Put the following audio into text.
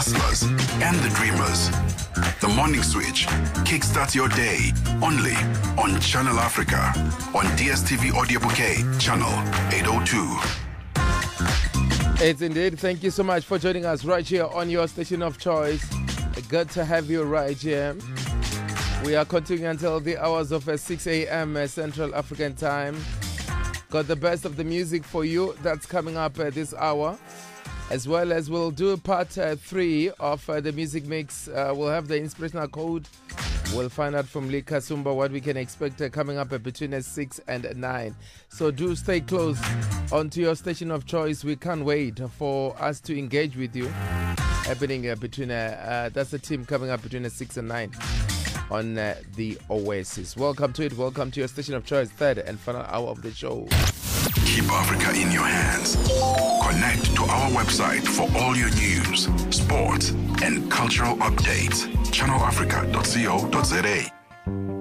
hustlers, and the dreamers. The Morning Switch kickstarts your day only on Channel Africa on DSTV Audio Bouquet, channel 802. It's indeed. Thank you so much for joining us right here on your station of choice. Good to have you right here. We are continuing until the hours of 6 a.m. Central African time. Got the best of the music for you that's coming up this hour. As well as we'll do part 3 of the music mix. We'll have the inspirational code. We'll find out from Lee Kasumba what we can expect coming up between 6 and 9. So do stay close onto your station of choice. We can't wait for us to engage with you. Happening between, that's the team coming up between 6 and 9 on the Oasis. Welcome to it. Welcome to your station of choice, third and final hour of the show. Keep Africa in your hands. Connect to our website for all your news, sports, and cultural updates. channelafrica.co.za.